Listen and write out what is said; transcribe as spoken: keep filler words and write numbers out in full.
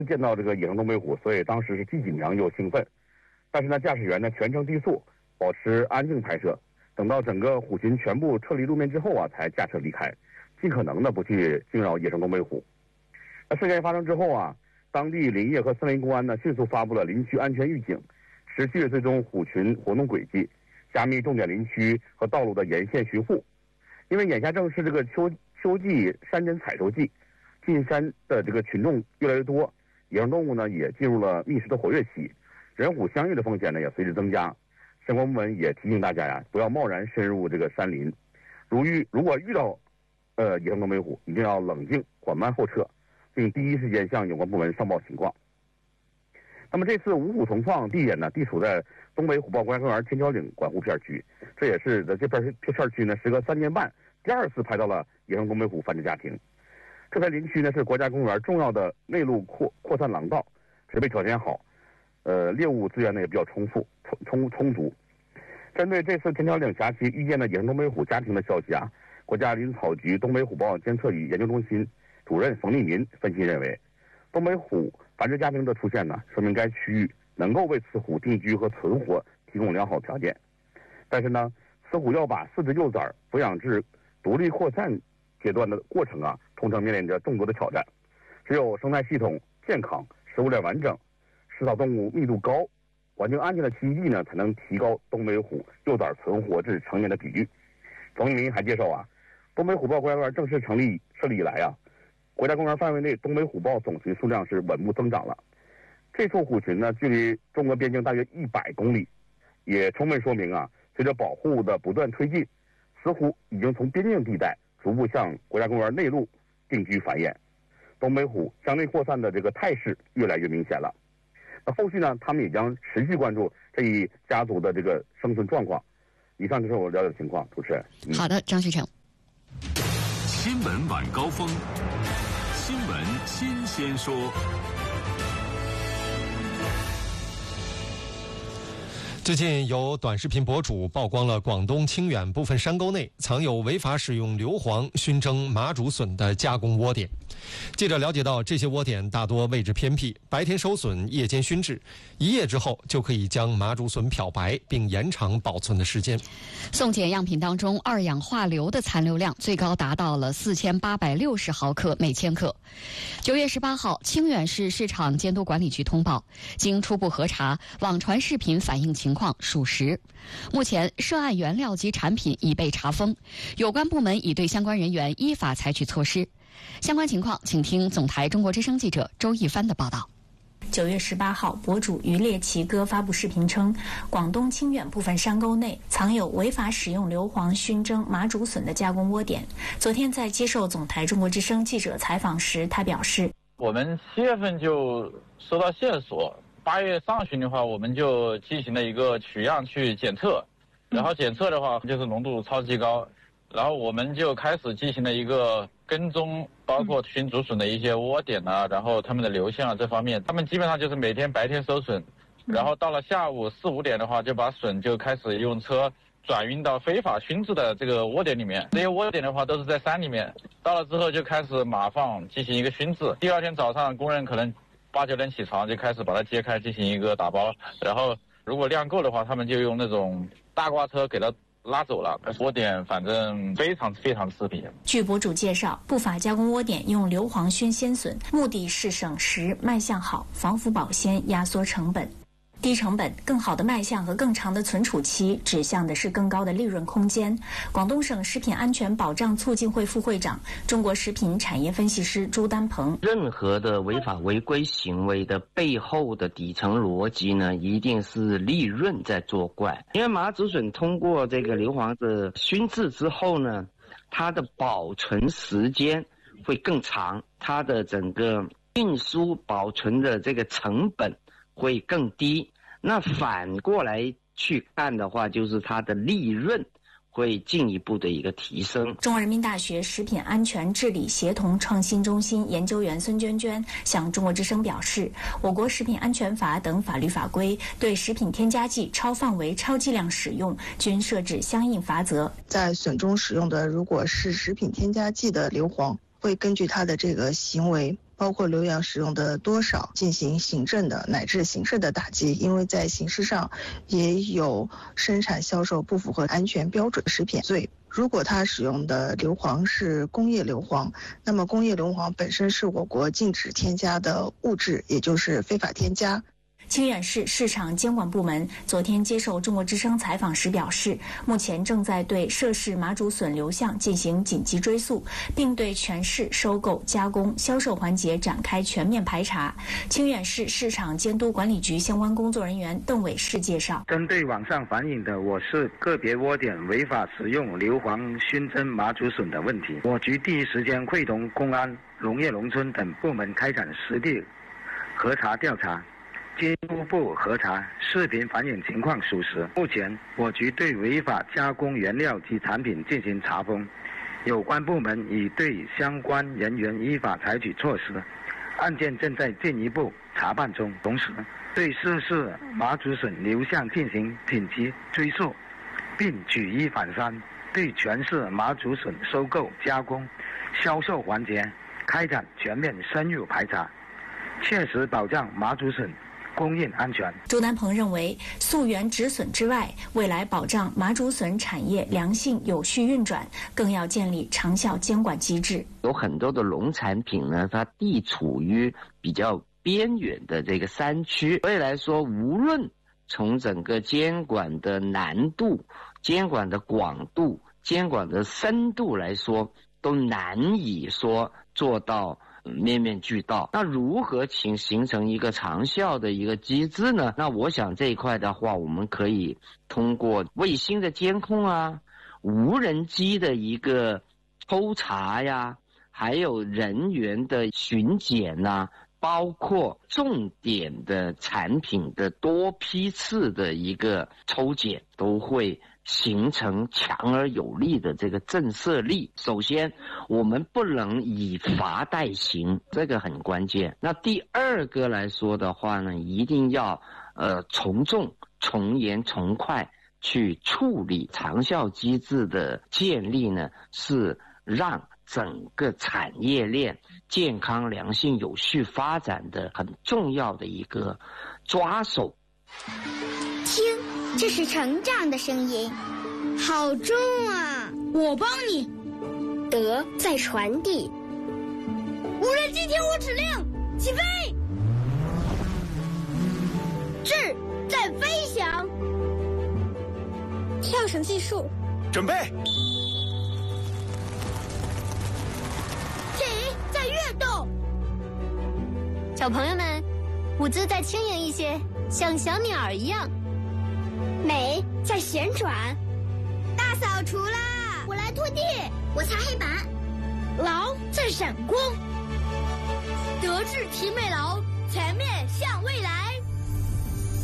见到这个野生东北虎，所以当时是既紧张又兴奋。但是呢，驾驶员呢全程低速，保持安静拍摄。等到整个虎群全部撤离路面之后啊，才驾车离开，尽可能的不去惊扰野生东北虎。那事件发生之后啊，当地林业和森林公安呢迅速发布了林区安全预警，持续追踪虎群活动轨迹，加密重点林区和道路的沿线巡护。因为眼下正是这个秋秋季山珍采收季，进山的这个群众越来越多，野生动物呢也进入了觅食的活跃期，人虎相遇的风险呢也随之增加。相关部门也提醒大家呀，不要贸然深入这个山林。如遇如果遇到呃野生东北虎，一定要冷静缓慢后撤，并第一时间向有关部门上报情况。那么这次五虎同放地点呢，地处在东北虎豹国家公园天桥岭管护片区，这也是在这片片区呢，时隔三年半第二次拍到了野生东北虎繁殖家庭。这片林区呢是国家公园重要的内陆扩扩散廊道，植被条件好，呃，猎物资源呢也比较充富充充充足。针对这次天桥岭辖区遇见的野生东北虎家庭的消息啊，国家林草局东北虎豹监测与研究中心主任冯立民分析认为，东北虎繁殖家庭的出现呢，说明该区域能够为雌虎定居和存活提供良好条件。但是呢，雌虎要把四只幼崽抚养至独立扩散阶段的过程啊，通常面临着众多的挑战。只有生态系统健康、食物链完整、食草动物密度高、环境安全的栖息地呢，才能提高东北虎幼崽存活至成年的比率。冯立民还介绍啊，东北虎豹国家公园正式成立设立以来啊，国家公园范围内东北虎豹总群数量是稳步增长了。这处虎群呢，距离中国边境大约一百公里，也充分说明啊，随着保护的不断推进，雌虎已经从边境地带逐步向国家公园内陆定居繁衍，东北虎向内扩散的这个态势越来越明显了。那后续呢，他们也将持续关注这一家族的这个生存状况。以上就是我了解的情况，主持人。 嗯、好的，张学成。 新闻晚高峰，新闻新鲜说。 最近有短视频博主曝光了广东清远部分山沟内藏有违法使用硫磺熏蒸麻竹笋的加工窝点。记者了解到，这些窝点大多位置偏僻，白天收笋，夜间熏制，一夜之后就可以将麻竹笋漂白，并延长保存的时间。 送检样品当中，二氧化硫的残留量最高达到了四千八百六十毫克每千克。九月十八号，清远市市场监督管理局通报，经初步核查，网传视频反映情况属实。目前，涉案原料及产品已被查封，有关部门已对相关人员依法采取措施。相关情况，请听总台中国之声记者周一帆的报道。 九月十八号，博主渔猎奇哥发布视频称，广东清远部分山沟内藏有违法使用硫磺熏蒸麻竹笋的加工窝点。昨天在接受总台中国之声记者采访时，他表示， 我们七月份就收到线索，八月上旬的话，我们就进行了一个取样去检测，然后检测的话就是浓度超级高，然后我们就开始进行了一个跟踪，包括熏竹笋的一些窝点啊，然后他们的流向啊这方面，他们基本上就是每天白天收笋，然后到了下午四五点的话，就把笋就开始用车转运到非法熏制的这个窝点里面。这些窝点的话都是在山里面，到了之后就开始码放进行一个熏制。第二天早上，工人可能八九点起床就开始把它揭开进行一个打包，然后如果量够的话，他们就用那种大挂车给它拉走了。窝点反正非常非常刺鼻。 据博主介绍，不法加工窝点用硫磺熏鲜笋，目的是省时、卖相好、防腐保鲜、压缩成本。低成本、更好的卖相和更长的存储期，指向的是更高的利润空间。广东省食品安全保障促进会副会长、中国食品产业分析师朱丹鹏： 任何的违法违规行为的背后的底层逻辑呢，一定是利润在作怪。因为麻竹笋通过这个硫磺的熏制之后呢，它的保存时间会更长，它的整个运输保存的这个成本会更低。那反过来去看的话，就是它的利润会进一步的一个提升。 中国人民大学食品安全治理协同创新中心研究员孙娟娟向中国之声表示，我国食品安全法等法律法规对食品添加剂超范围、超剂量使用均设置相应罚则。 在笋中使用的如果是食品添加剂的硫磺，会根据它的这个行为包括浏阳使用的多少进行行政的乃至刑事的打击，因为在刑事上也有生产销售不符合安全标准食品罪。如果它使用的硫磺是工业硫磺，那么工业硫磺本身是我国禁止添加的物质，也就是非法添加。 清远市市场监管部门昨天接受中国之声采访时表示，目前正在对涉事麻竹笋流向进行紧急追溯，并对全市收购、加工、销售环节展开全面排查。清远市市场监督管理局相关工作人员邓伟士介绍， 针对网上反映的我市个别窝点违法使用硫磺熏蒸麻竹笋的问题，我局第一时间会同公安、农业农村等部门开展实地核查调查。经初步核查，视频反映情况属实。目前，我局对违法加工原料及产品进行查封，有关部门已对相关人员依法采取措施，案件正在进一步查办中。同时，对涉事麻竹笋流向进行紧急追溯，并举一反三，对全市麻竹笋收购、加工、销售环节开展全面深入排查，切实保障麻竹笋供应安全。 周南鹏认为，溯源止损之外，未来保障麻竹笋产业良性有序运转，更要建立长效监管机制。 有很多的农产品呢，它地处于比较边远的这个山区，所以来说，无论从整个监管的难度、监管的广度、监管的深度来说，都难以说做到面面俱到。那如何形形成一个长效的一个机制呢？那我想这一块的话，我们可以通过卫星的监控啊，无人机的一个抽查呀，还有人员的巡检呐、啊，包括重点的产品的多批次的一个抽检，都会形成强而有力的这个震慑力。首先，我们不能以罚代行，这个很关键。那第二个来说的话呢，一定要呃从重、从严、从快去处理。长效机制的建立呢，是让整个产业链健康、良性、有序发展的很重要的一个抓手。 听，这是成长的声音，好重啊！我帮你。德在传递。无人机听我指令，起飞。智在飞翔。跳绳计数， 准备。 体在跃动。小朋友们，舞姿再轻盈一些，像小鸟儿一样。美在旋转。大扫除啦！我来拖地，我擦黑板。劳在闪光。德智体美劳